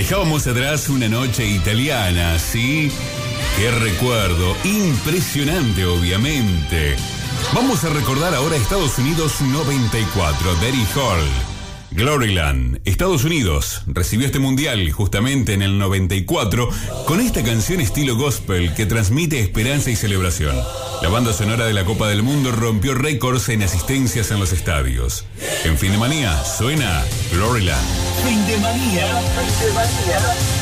Dejábamos atrás una noche italiana, ¿sí? ¡Qué recuerdo! Impresionante, obviamente. Vamos a recordar ahora Estados Unidos 94, Daddy Hall. Gloryland, Estados Unidos, recibió este mundial justamente en el 94 con esta canción estilo gospel que transmite esperanza y celebración. La banda sonora de la Copa del Mundo rompió récords en asistencias en los estadios. En Fin de Manía suena Gloryland. Fin de Manía.